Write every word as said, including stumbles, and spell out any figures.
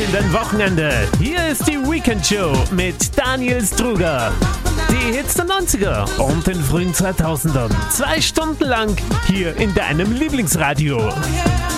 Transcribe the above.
in dein Wochenende. Hier ist die Weekend Show mit Daniel Struger. Die Hits der neunziger und den frühen zweitausendern. Zwei Stunden lang hier in deinem Lieblingsradio.